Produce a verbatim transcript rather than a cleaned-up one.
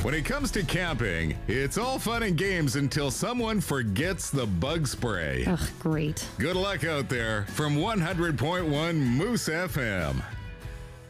When it comes to camping, it's all fun and games until someone forgets the bug spray. Ugh, great. Good luck out there from one hundred point one Moose F M.